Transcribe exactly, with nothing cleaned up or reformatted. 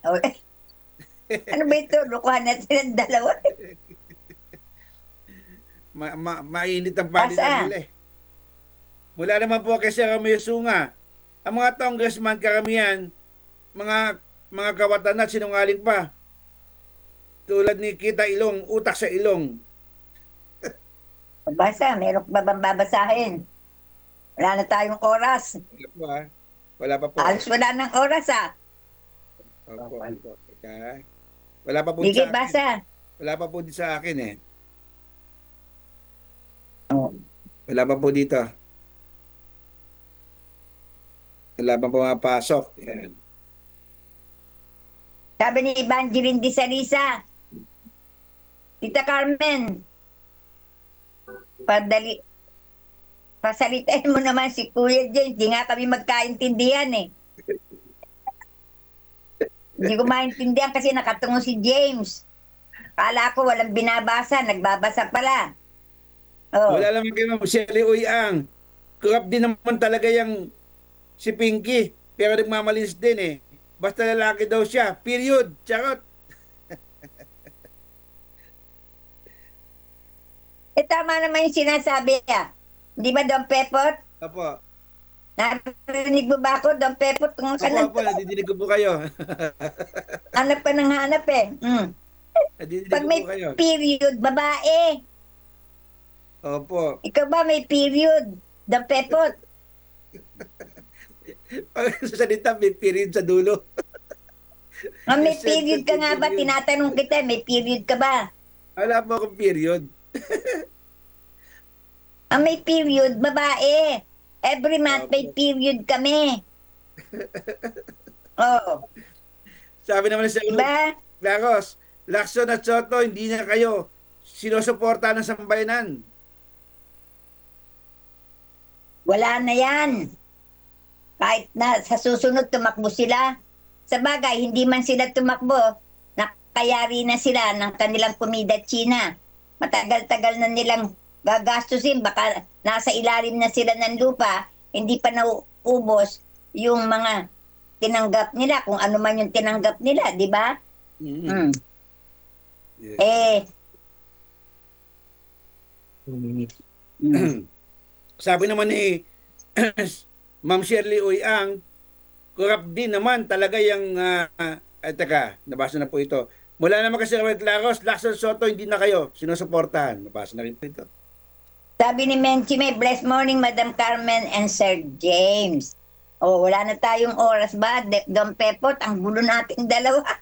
O, ano ba ito? Lukuhan na silang dalawa. Ma ma mainit ang palitan Basa. nila eh. Mula naman po kay Sir Romeo Sunga, ang mga congressman karamihan, mga mga kawatan at sinungaling pa. Tulad ni Kita Ilong, utak sa ilong. Basa. Meron pa bang babasahin? Wala na tayong oras. Wala po ah. Wala pa po. Alos wala ng oras ah. Opo. Teka. Wala pa po Sige, sa akin. basa. Wala pa po din sa akin eh. Oh. Wala pa po dito. Wala pa pumapasok. Yan. Sabi ni Evangeline Di Salisa, Tita Carmen, padali, pasalitain mo naman si Kuya James. Di nga kami magkaintindihan eh. Hindi ko maintindihan kasi nakatungo si James. Kala ko walang binabasa, nagbabasa pala. Oh. Wala naman kay Ma'am Shelly Uyang. Corrupt din naman talaga yung si Pinky. Pero nagmamalinis din eh. Basta lalaki daw siya. Period. Charot. Eh tama naman yung sinasabi niya. Di ba, Don Pepot? Opo. Narinig mo ba ako, Don Pepot? Kung ka Opo, lang opo. to. Nadidinig ko po kayo. Hanap pa ng hanap eh. Mm. Nadidinig Pag ko may po kayo. period, babae. Opo. Ikaw ba may period? Don Pepot? Pag sa salita, may period sa dulo. Ah, may Yes, period ka nga ba? period. Tinatanong kita, may period ka ba? Wala po akong period. Ah, may period, babae. Every month may Opo. period kami. Oh, Sabi naman ni Sir diba? Claros, Lacson at Soto, hindi na kayo sinusuporta ng sambayanan. Wala na yan. Kahit na sa susunod tumakbo sila. Sa bagay, hindi man sila tumakbo, nakayari na sila ng kanilang kumida China. Matagal-tagal na nilang gagastusin, baka nasa ilalim na sila ng lupa, hindi pa nauubos yung mga tinanggap nila, kung ano man yung tinanggap nila, di ba? Mm. Hmm. Yes. Eh, hmm. Sabi naman ni Ma'am Shirley Uyang, corrupt din naman talaga yung, uh, ay teka, nabasa na po ito. Mula naman kasi Robert Claros, Lacson Soto, hindi na kayo sinusuportahan. Nabasa na rin po ito. Sabi ni Menchime, blessed morning, Madam Carmen and Sir James. Oh, wala na tayong oras ba? De- Don Pepot, ang gulo nating dalawa.